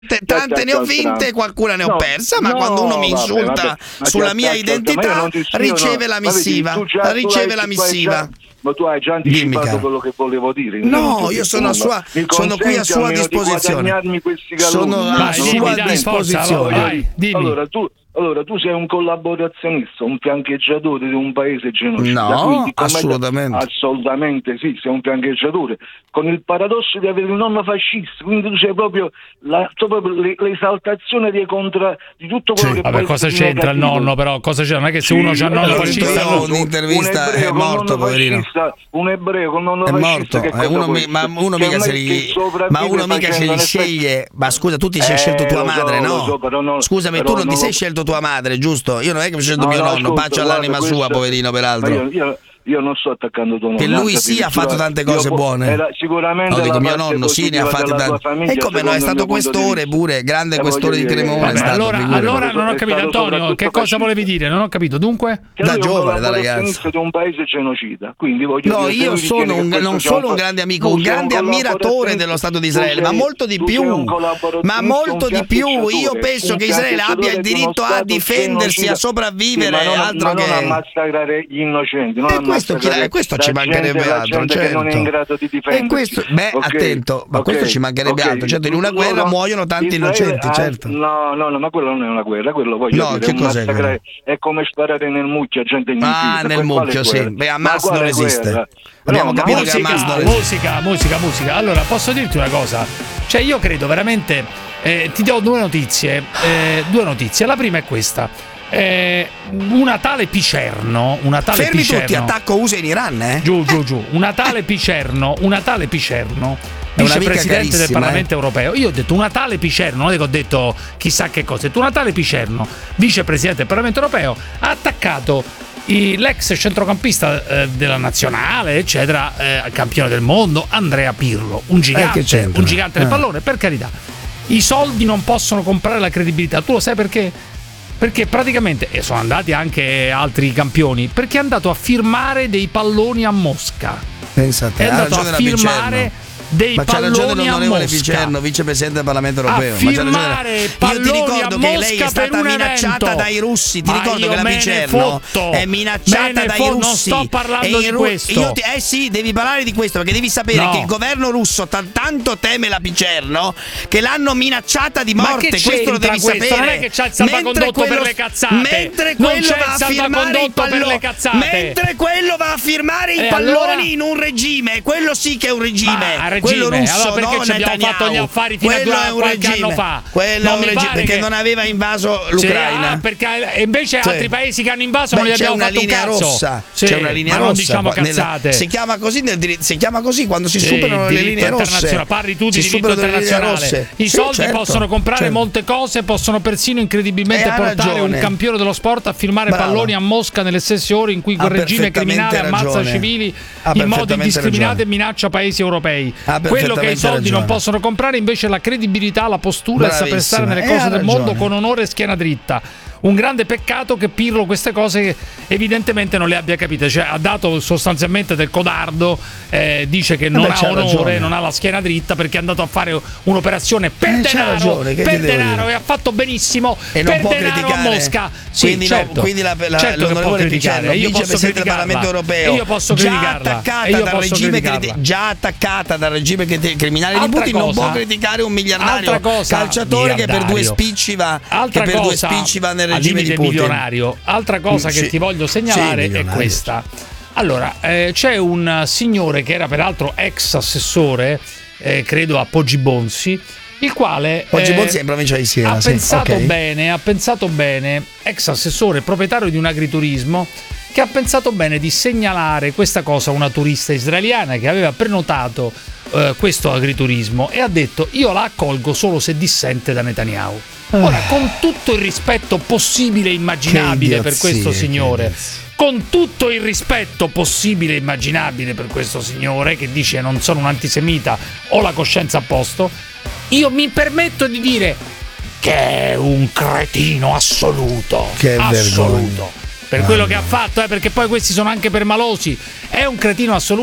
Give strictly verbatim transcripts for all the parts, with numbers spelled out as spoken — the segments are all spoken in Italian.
tante ne ho vinte, qualcuna ne ho no, persa, ma no, quando uno mi insulta vabbè, ma sulla mia identità, ti, riceve la missiva, tu già, riceve tu la hai, missiva. Già, ma tu hai già anticipato quello che volevo dire. No, io sono, a sua, sono qui a sua disposizione. Sono a vai, sua dimmi, dai, disposizione. Forza, vai, dimmi. Allora tu Allora, tu sei un collaborazionista, un fiancheggiatore di un paese genocida. No, assolutamente. Assolutamente sì, sei un fiancheggiatore. Con il paradosso di avere un nonno fascista, quindi tu sei proprio, la, proprio l'esaltazione di, contra, di tutto quello sì. che Vabbè, cosa c'entra negativo. Il nonno però? Cosa c'è? Non è che se sì, uno c'ha il nonno fascista... Io un'intervista, è morto, poverino. Un ebreo con nonno è fascista morto. Che uno mi, ma uno mica se li, ma uno mica se li sceglie. Ma scusa, tu ti sei eh, scelto tua madre, so, no? So, però no Scusami, però tu non ti non sei lo... scelto tua madre, giusto? Io non è che mi ho scelto no, mio no, nonno, ascolta, pace all'anima guarda, sua, questo... poverino, peraltro. Io, io, io non sto attaccando tuo nonno. Che lui sì ha fatto tante cose io, buone. Era sicuramente no, dico la mio nonno sì ne ha fatte tante. E come no, è stato questore pure, grande questore di Cremona. Allora, allora non ho capito, Antonio, che cosa volevi dire? Non ho capito, dunque? Da giovane, da ragazzo. di un paese genocida, quindi voglio No, io sono un, non solo un grande amico, un grande ammiratore dello Stato di Israele, ma molto di più. Ma molto di più. Io penso che Israele abbia il diritto a difendersi, a sopravvivere, altro che non a massacrare gli innocenti. E questo, questo ci mancherebbe altro, certo. Che non è in grado di difendersi. E questo, beh, okay. attento, ma okay. questo ci mancherebbe okay. altro. Certo, in una guerra no, muoiono tanti Israele innocenti, ha, certo. No, no, no, ma quello non è una guerra, quello voglio no, dire, che cos'è? Massacrare, è come sparare nel mucchio a gente in Ah, nel mucchio, sì. Beh, Hamas non esiste. Abbiamo no, capito musica, che Hamas non esiste. Musica, musica, musica. Allora, posso dirti una cosa? Cioè, io credo veramente eh, ti do due notizie, eh, due notizie. La prima è questa. Eh, una tale Picerno, una tale Fermi Picerno, tutti, attacco U S A in Iran, eh? Giù, giù, giù. Una tale Picerno, una tale Picerno, vicepresidente del Parlamento eh? europeo. Io ho detto una tale Picerno, non è che ho detto chissà che cosa, ho detto una tale Picerno, vicepresidente del Parlamento europeo, ha attaccato l'ex centrocampista eh, della nazionale, eccetera, eh, campione del mondo, Andrea Pirlo, un gigante, eh, un gigante del pallone, per carità. I soldi non possono comprare la credibilità. Tu lo sai perché? Perché praticamente, e sono andati anche altri campioni, perché è andato a firmare dei palloni a Mosca. Pensate, è andato a firmare dei ma palloni c'ha ragione l'onorevole Picerno, vicepresidente del Parlamento europeo. A firmare ma io ti ricordo che lei è stata minacciata dai russi. Ti ma ricordo che la Picerno è minacciata dai russi. Non sto parlando di ru- questo. Io ti, eh sì, devi parlare di questo perché devi sapere no. che il governo russo t- tanto teme la Picerno che l'hanno minacciata di morte. Ma che questo lo devi questo? sapere. Non è che c'ha il salvacondotto quello, per le cazzate. Mentre quello non c'è va il a firmare i palloni, mentre quello va a firmare i palloni allora... in un regime, quello sì che è un regime. Ma, regime. Quello russo. Allora, perché no, ci abbiamo Netanyahu. fatto gli affari fino quello a è un qualche regime. anno fa? Quello non è un regime perché che... non aveva invaso l'Ucraina. Sì, ah, perché invece sì. altri paesi che hanno invaso Beh, non gli abbiamo fatto un cazzo. Rossa. Sì, c'è una linea ma rossa. Non diciamo cazzate. Nella, si chiama così nel diritto, si chiama così quando si sì, superano le linee rosse. Parli tu di diritto internazionale. I sì, soldi certo, possono comprare certo. molte cose, possono persino incredibilmente eh, portare ragione. un campione dello sport a firmare Bravo. palloni a Mosca nelle stesse ore in cui quel regime criminale ammazza ragione. civili ha in modo indiscriminato ragione. e minaccia paesi europei. Quello che i soldi ragione. non possono comprare invece è la credibilità, la postura e il saper stare nelle cose del mondo con onore e schiena dritta. Un grande peccato che Pirlo queste cose evidentemente non le abbia capite, cioè ha dato sostanzialmente del codardo, eh, dice che non Beh, ha onore, ragione. non ha la schiena dritta perché è andato a fare un'operazione per eh, denaro, ragione, per denaro e ha fatto benissimo e per non può denaro criticare. a Mosca. Sì, quindi, certo. no, quindi la, la, certo l'onorevole Picerno, io posso vicepresidente del Parlamento europeo, io posso già criticarla. attaccata io dal posso regime criticarla. già attaccata dal regime criminale di Putin, non può criticare un miliardario cosa, calciatore che per due spicci va Altra che per cosa, due spicci va nel regime di Putin. Altra cosa che sì. ti voglio segnalare sì, è questa. Allora, eh, c'è un signore che era peraltro ex assessore, eh, credo a Poggibonsi, il quale Poggibonsi eh, è in provincia di Siena. Ha sì. pensato okay. bene, ha pensato bene, ex assessore, proprietario di un agriturismo, che ha pensato bene di segnalare questa cosa a una turista israeliana che aveva prenotato eh, questo agriturismo e ha detto: io la accolgo solo se dissente da Netanyahu. Ora, con tutto il rispetto possibile e immaginabile per questo signore, con tutto il rispetto possibile e immaginabile per questo signore che dice non sono un antisemita, ho la coscienza a posto, io mi permetto di dire che è un cretino assoluto. Che assoluto. Per quello che ha fatto, eh, perché poi questi sono anche permalosi. È un cretino assoluto.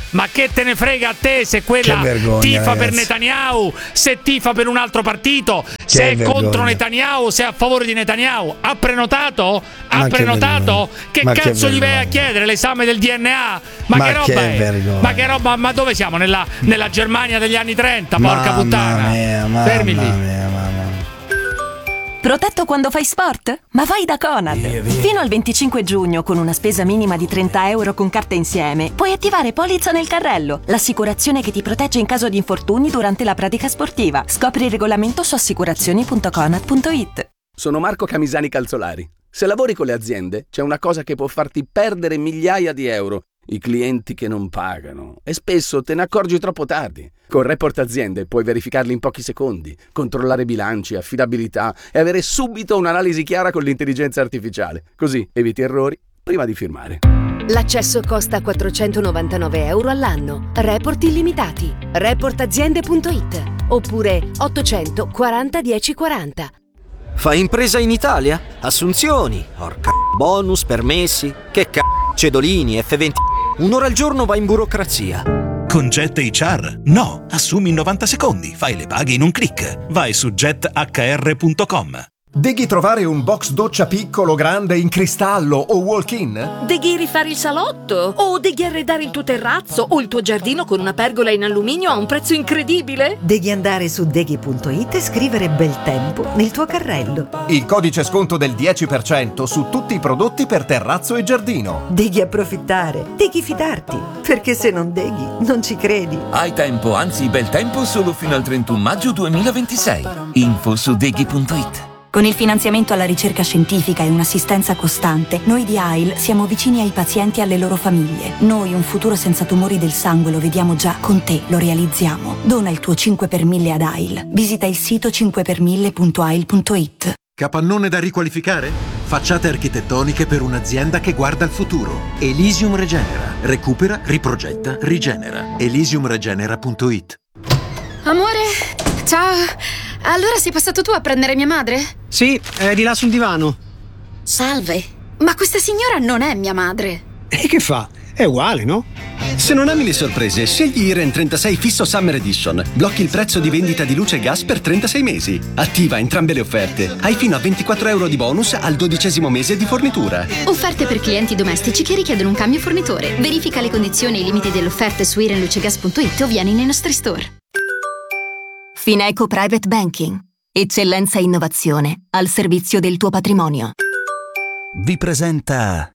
Ma che te ne frega a te se quella vergogna, tifa ragazzi. per Netanyahu, se tifa per un altro partito, Che se è vergogna. contro Netanyahu, se è a favore di Netanyahu. Ha prenotato? Ha Ma che prenotato? vergogna. Che Ma che cazzo gli vai a vergogna. chiedere? L'esame del D N A? Ma, Ma che che roba è? vergogna. Ma che roba? Ma dove siamo? Nella, nella Germania degli anni trenta, porca Mamma puttana. mia, mamma Fermi lì. mia, mamma mia. Protetto quando fai sport? Ma vai da Conad! Fino al venticinque giugno, con una spesa minima di trenta euro con carta insieme, puoi attivare Polizza nel carrello, l'assicurazione che ti protegge in caso di infortuni durante la pratica sportiva. Scopri il regolamento su assicurazioni punto conad punto it. Sono Marco Camisani Calzolari. Se lavori con le aziende, c'è una cosa che può farti perdere migliaia di euro. I clienti che non pagano. E spesso te ne accorgi troppo tardi. Con Report Aziende puoi verificarli in pochi secondi, controllare bilanci, affidabilità e avere subito un'analisi chiara con l'intelligenza artificiale. Così eviti errori prima di firmare. L'accesso costa quattrocentonovantanove euro all'anno. Report illimitati. report aziende punto it oppure ottocento quaranta dieci quaranta. Fai impresa in Italia? Assunzioni, orca bonus, permessi, che c***o, cedolini, F venti. Un'ora al giorno va in burocrazia. Con Jet H R? No, assumi in novanta secondi, fai le paghe in un click. Vai su jet h r punto com. Deghi trovare un box doccia piccolo, grande, in cristallo o walk-in? Deghi rifare il salotto? O deghi arredare il tuo terrazzo o il tuo giardino con una pergola in alluminio a un prezzo incredibile? Devi andare su deghi punto it e scrivere bel tempo nel tuo carrello. Il codice sconto del dieci per cento su tutti i prodotti per terrazzo e giardino. Devi approfittare, devi fidarti, perché se non deghi non ci credi. Hai tempo, anzi bel tempo, solo fino al trentuno maggio duemilaventisei. Info su deghi punto it. Con il finanziamento alla ricerca scientifica e un'assistenza costante, noi di A I L siamo vicini ai pazienti e alle loro famiglie. Noi un futuro senza tumori del sangue lo vediamo già, con te lo realizziamo. Dona il tuo cinque per mille ad A I L. Visita il sito cinque per mille punto a i l punto it. Capannone da riqualificare? Facciate architettoniche per un'azienda che guarda al futuro. Elysium Regenera. Recupera, riprogetta, rigenera. elysium regenera punto it. Amore, ciao. Allora sei passato tu a prendere mia madre? Sì, è di là sul divano. Salve, ma questa signora non è mia madre. E che fa? È uguale, no? Se non ami le sorprese, scegli Iren trentasei Fisso Summer Edition. Blocchi il prezzo di vendita di luce e gas per trentasei mesi. Attiva entrambe le offerte. Hai fino a ventiquattro euro di bonus al dodicesimo mese di fornitura. Offerte per clienti domestici che richiedono un cambio fornitore. Verifica le condizioni e i limiti delle offerte su iren luce gas punto it o vieni nei nostri store. Fineco Private Banking. Eccellenza e innovazione al servizio del tuo patrimonio. Vi presenta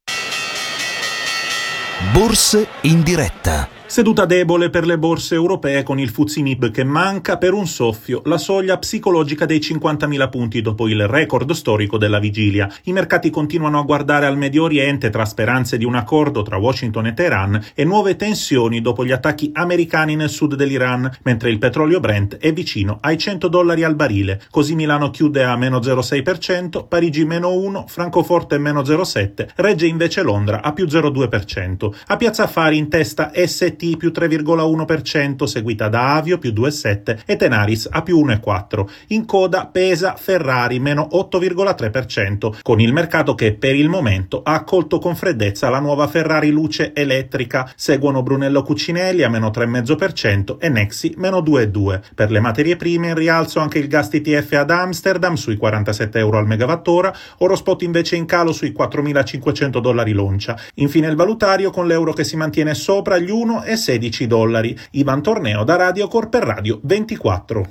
Borse in diretta. Seduta debole per le borse europee con il F T S E M I B che manca per un soffio la soglia psicologica dei cinquantamila punti dopo il record storico della vigilia. I mercati continuano a guardare al Medio Oriente tra speranze di un accordo tra Washington e Teheran e nuove tensioni dopo gli attacchi americani nel sud dell'Iran, mentre il petrolio Brent è vicino ai cento dollari al barile. Così Milano chiude a meno zero virgola sei per cento, Parigi meno uno, Francoforte meno zero virgola sette, regge invece Londra a più zero virgola due per cento. A Piazza Affari in testa S T più tre virgola uno per cento, seguita da Avio più due virgola sette e Tenaris a più uno virgola quattro. In coda pesa Ferrari meno otto virgola tre per cento, con il mercato che per il momento ha accolto con freddezza la nuova Ferrari luce elettrica. Seguono Brunello Cucinelli a meno tre virgola cinque per cento e Nexi meno due virgola due. Per le materie prime in rialzo anche il gas T T F ad Amsterdam sui quarantasette euro al megawattora, Orospot invece in calo sui quattromilacinquecento dollari l'oncia. Infine il valutario con l'euro che si mantiene sopra gli uno virgola sedici dollari. Ivan Torneo da Radio Cor per Radio ventiquattro.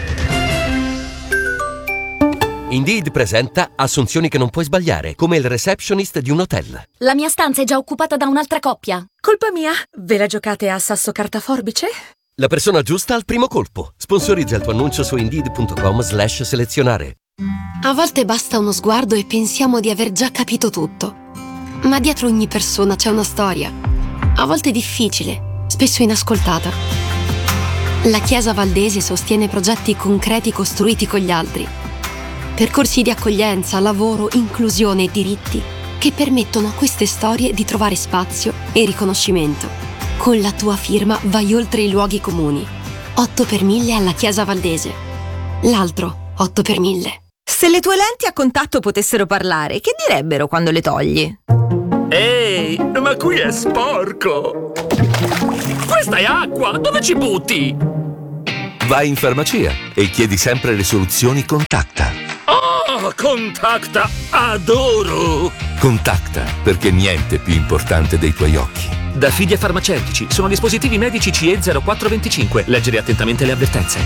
Indeed presenta assunzioni che non puoi sbagliare, come il receptionist di un hotel. La mia stanza è già occupata da un'altra coppia. Colpa mia? Ve la giocate a sasso carta forbice? La persona giusta al primo colpo. Sponsorizza il tuo annuncio su indeed punto com slash selezionare. A volte basta uno sguardo e pensiamo di aver già capito tutto. Ma dietro ogni persona c'è una storia. A volte difficile, spesso inascoltata. La Chiesa Valdese sostiene progetti concreti costruiti con gli altri. Percorsi di accoglienza, lavoro, inclusione e diritti che permettono a queste storie di trovare spazio e riconoscimento. Con la tua firma vai oltre i luoghi comuni. otto per mille alla Chiesa Valdese. L'altro otto per mille. Se le tue lenti a contatto potessero parlare, che direbbero quando le togli? Ehi, ma qui è sporco! Questa è acqua! Dove ci butti? Vai in farmacia e chiedi sempre le soluzioni Contacta. Oh, Contacta! Adoro! Contacta, perché niente è più importante dei tuoi occhi. Da Fidia Farmaceutici. Sono dispositivi medici C E zero quattro venticinque. Leggere attentamente le avvertenze.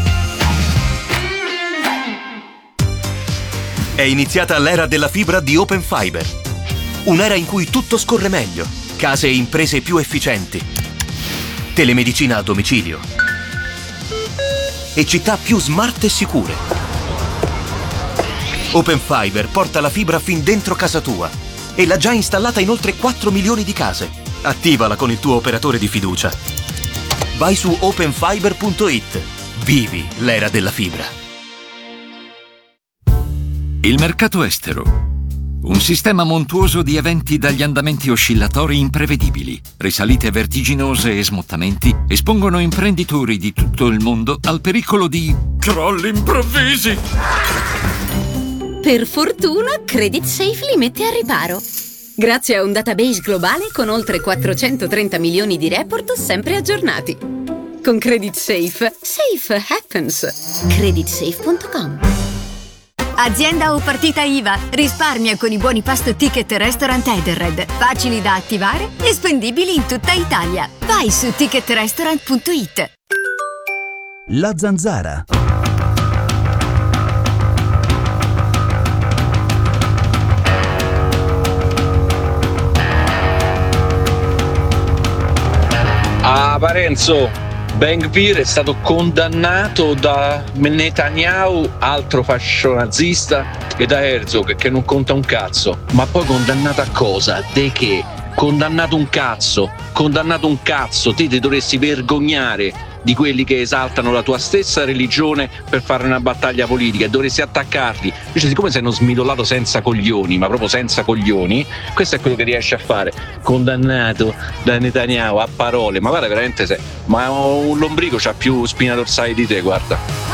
È iniziata l'era della fibra di Open Fiber. Un'era in cui tutto scorre meglio. Case e imprese più efficienti. Telemedicina a domicilio. E città più smart e sicure. Open Fiber porta la fibra fin dentro casa tua e l'ha già installata in oltre quattro milioni di case. Attivala con il tuo operatore di fiducia. Vai su open fiber punto it. Vivi l'era della fibra. Il mercato estero. Un sistema montuoso di eventi dagli andamenti oscillatori imprevedibili, risalite vertiginose e smottamenti espongono imprenditori di tutto il mondo al pericolo di crolli improvvisi. Per fortuna, Credit Safe li mette a riparo. Grazie a un database globale con oltre quattrocentotrenta milioni di report sempre aggiornati. Con Credit Safe, safe happens. credit safe punto com. Azienda o partita I V A. Risparmia con i buoni pasto Ticket Restaurant Edenred. Facili da attivare e spendibili in tutta Italia. Vai su ticket restaurant punto it. La Zanzara. A Parenzo, Ben Gvir è stato condannato da Netanyahu, altro fascio nazista, e da Herzog, che non conta un cazzo. Ma poi condannato a cosa? De che? Condannato un cazzo, condannato un cazzo. Te ti dovresti vergognare di quelli che esaltano la tua stessa religione per fare una battaglia politica e dovresti attaccarli. Invece, siccome sei uno smidollato senza coglioni, ma proprio senza coglioni, questo è quello che riesci a fare. Condannato da Netanyahu a parole, ma guarda veramente sei, ma un lombrico c'ha più spina dorsale di te, guarda.